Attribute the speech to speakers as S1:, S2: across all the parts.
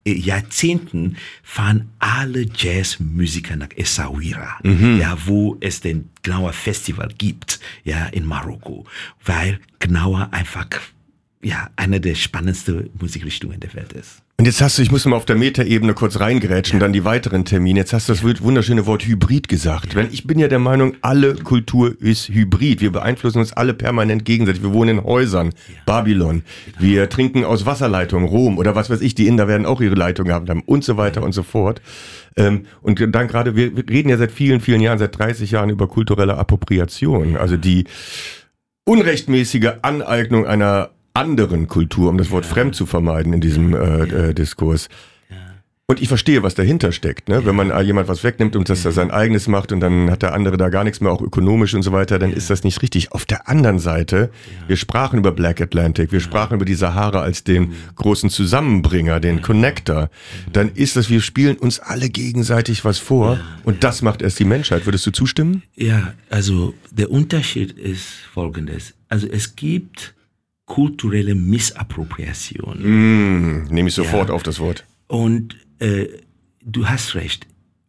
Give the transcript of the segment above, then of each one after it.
S1: Jahrzehnten fahren alle Jazzmusiker nach Essaouira, ja, wo es den Gnawa Festival gibt, ja, in Marokko, weil Gnawa einfach, ja, eine der spannendsten Musikrichtungen der Welt ist.
S2: Und jetzt hast du, ich muss mal auf der Metaebene kurz reingrätschen, dann die weiteren Termine. Jetzt hast du das wunderschöne Wort Hybrid gesagt. Ich bin ja der Meinung, alle Kultur ist Hybrid. Wir beeinflussen uns alle permanent gegenseitig. Wir wohnen in Häusern, Babylon. Wir trinken aus Wasserleitungen, Rom oder was weiß ich. Die Inder werden auch ihre Leitung gehabt haben und so weiter und so fort. Und dann gerade, wir reden ja seit vielen, vielen Jahren, seit 30 Jahren über kulturelle Appropriation. Also die unrechtmäßige Aneignung einer anderen Kultur, um das Wort fremd zu vermeiden in diesem Diskurs. Ja. Und ich verstehe, was dahinter steckt. Ne? Ja. Wenn man jemand was wegnimmt und dass er sein eigenes macht und dann hat der andere da gar nichts mehr, auch ökonomisch und so weiter, dann ist das nicht richtig. Auf der anderen Seite, wir sprachen über Black Atlantic, wir sprachen über die Sahara als den großen Zusammenbringer, den Connector. Dann ist das, wir spielen uns alle gegenseitig was vor und das macht erst die Menschheit. Würdest du zustimmen?
S1: Ja, also der Unterschied ist folgendes. Also es gibt kulturelle Missappropriation.
S2: Nehme ich sofort auf das Wort.
S1: Und du hast recht.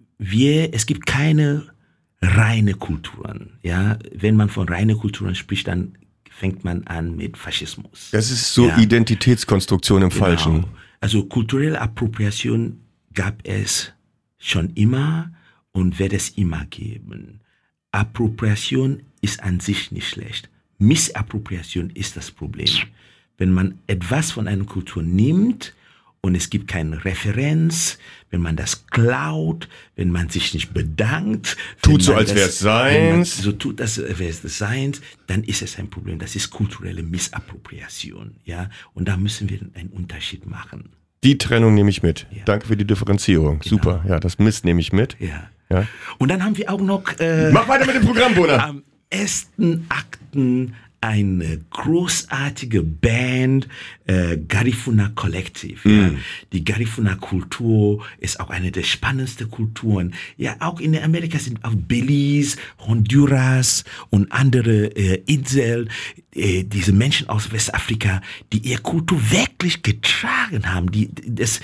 S1: Es gibt keine reine Kulturen. Ja, wenn man von reine Kulturen spricht, dann fängt man an mit Faschismus.
S2: Das ist so Identitätskonstruktion im Falschen.
S1: Also kulturelle Appropriation gab es schon immer und wird es immer geben. Appropriation ist an sich nicht schlecht. Missappropriation ist das Problem. Wenn man etwas von einer Kultur nimmt und es gibt keine Referenz, wenn man das klaut, wenn man sich nicht bedankt,
S2: tut so, als wäre es seins,
S1: so tut, als wäre es seins, dann ist es ein Problem. Das ist kulturelle Missappropriation, ja. Und da müssen wir einen Unterschied machen.
S2: Die Trennung nehme ich mit. Ja. Danke für die Differenzierung. Genau. Super. Ja, das Miss nehme ich mit.
S1: Ja.
S2: Ja.
S1: Und dann haben wir auch noch
S2: mach weiter mit dem Programm, Bona.
S1: Am ersten Akten eine großartige Band, Garifuna Collective. Ja. Die Garifuna Kultur ist auch eine der spannendsten Kulturen. Ja, auch in Amerika sind auch Belize, Honduras und andere Inseln, diese Menschen aus Westafrika, die ihre Kultur wirklich getragen haben, die das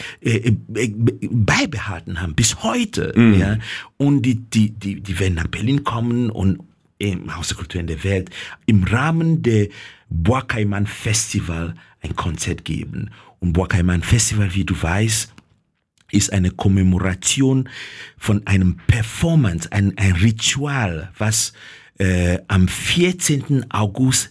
S1: beibehalten haben bis heute. Ja. Und die werden nach Berlin kommen und im Haus der Kultur in der Welt im Rahmen der Bois-Caiman Festival ein Konzert geben. Und Bois-Caiman Festival, wie du weißt, ist eine Kommemoration von einem Performance, ein Ritual, was am 14. August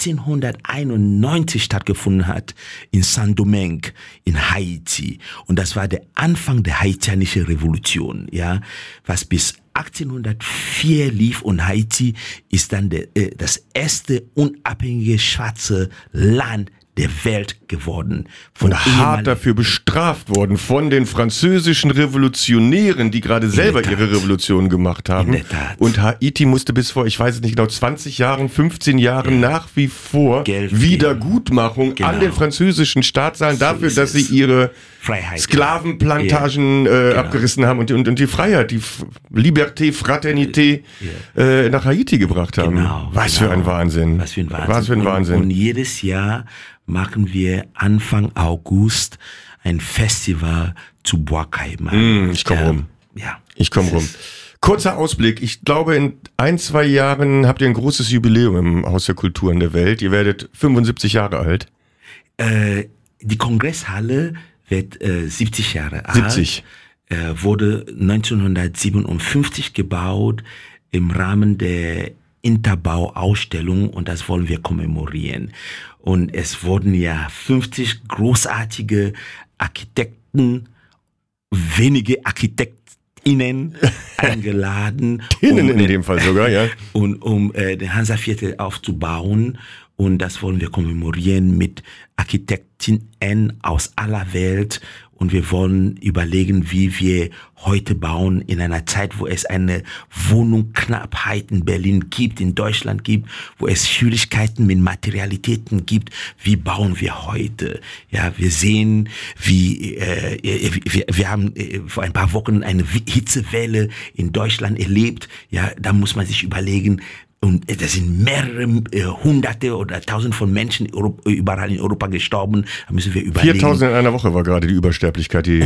S1: 1791 stattgefunden hat in Saint-Domingue in Haiti. Und das war der Anfang der haitianischen Revolution, ja, was bis 1804 lief, und Haiti ist dann das erste unabhängige schwarze Land der Welt geworden.
S2: Und hart dafür bestraft worden von den französischen Revolutionären, die gerade selber ihre Revolution gemacht haben.
S1: In der Tat.
S2: Und Haiti musste bis vor, ich weiß es nicht genau, 20 Jahren, 15 Jahren nach wie vor Wiedergutmachung an den französischen Staat zahlen dafür, dass sie ihre Freiheit, Sklavenplantagen abgerissen haben und die Freiheit, die Liberté, Fraternité nach Haiti gebracht haben. Was für ein Wahnsinn.
S1: Was für ein Wahnsinn. Und jedes Jahr machen wir Anfang August ein Festival zu Bois-Caiman.
S2: Ich komme rum.
S1: Ja.
S2: Ich komme rum. Kurzer Ausblick. Ich glaube, in 1-2 Jahren habt ihr ein großes Jubiläum im Haus der Kulturen der Welt. Ihr werdet 75 Jahre alt.
S1: Die Kongresshalle wird 70 Jahre alt.
S2: 70.
S1: Wurde 1957 gebaut im Rahmen der Interbau-Ausstellung, und das wollen wir kommemorieren. Und es wurden ja 50 großartige Architekten, wenige ArchitektInnen eingeladen.
S2: In dem Fall sogar, ja.
S1: Um den Hansa-Viertel aufzubauen. Und das wollen wir kommemorieren mit ArchitektInnen aus aller Welt. Und wir wollen überlegen, wie wir heute bauen in einer Zeit, wo es eine Wohnungsknappheit in Berlin gibt, in Deutschland gibt, wo es Schwierigkeiten mit Materialitäten gibt. Wie bauen wir heute? Ja, wir sehen, wir haben vor ein paar Wochen eine Hitzewelle in Deutschland erlebt. Ja, da muss man sich überlegen, Und da sind mehrere Hunderte oder Tausend von Menschen überall in Europa gestorben. Da müssen wir überlegen.
S2: 4.000 in einer Woche war gerade die Übersterblichkeit, die